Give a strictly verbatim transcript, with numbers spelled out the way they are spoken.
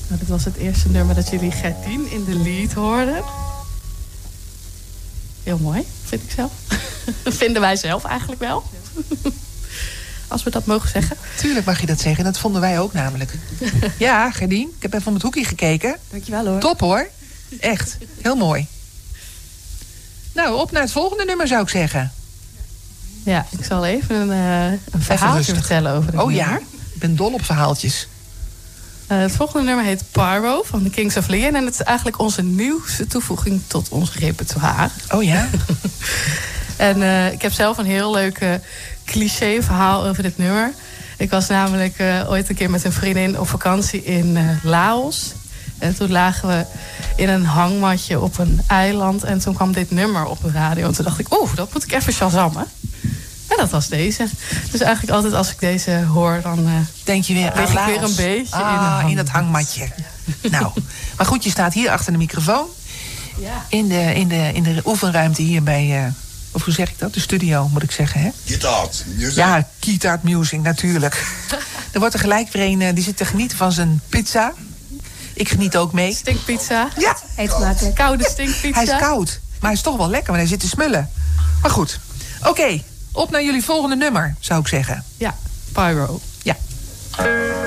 Nou, dit was het eerste nummer dat jullie Gerdien in de lead hoorden. Heel mooi, vind ik zelf. Vinden wij zelf eigenlijk wel. Als we dat mogen zeggen. Tuurlijk mag je dat zeggen. Dat vonden wij ook namelijk. Ja, Gerdien, ik heb even om het hoekje gekeken. Dankjewel hoor. Top hoor. Echt. Heel mooi. Nou, op naar het volgende nummer zou ik zeggen. Ja, ik zal even een, uh, een verhaaltje vertellen over het Oh nummer. ja, ik ben dol op verhaaltjes. Uh, het volgende nummer heet Pyro van de Kings of Leon. En het is eigenlijk onze nieuwste toevoeging tot ons repertoire. Oh ja? En uh, ik heb zelf een heel leuk uh, cliché verhaal over dit nummer. Ik was namelijk uh, ooit een keer met een vriendin op vakantie in uh, Laos. En toen lagen we in een hangmatje op een eiland. En toen kwam dit nummer op de radio. En toen dacht ik, oeh, dat moet ik even shazammen. En dat was deze. Dus eigenlijk altijd als ik deze hoor, dan uh, denk je weer, lig ik weer een beetje ah, in, in dat hangmatje. Ja. Nou, maar goed, je staat hier achter de microfoon. Ja. In, de, in, de, in de oefenruimte hier bij, uh, of hoe zeg ik dat? De studio, moet ik zeggen, hè? Guitar music. Ja, guitar music, natuurlijk. Er wordt er gelijk weer een, uh, die zit te genieten van zijn pizza. Ik geniet ook mee. Stinkpizza. Ja. Heet smakelijk. Koude stinkpizza. Hij is koud, maar hij is toch wel lekker, want hij zit te smullen. Maar goed, oké. Okay, op naar jullie volgende nummer, zou ik zeggen. Ja, Pyro.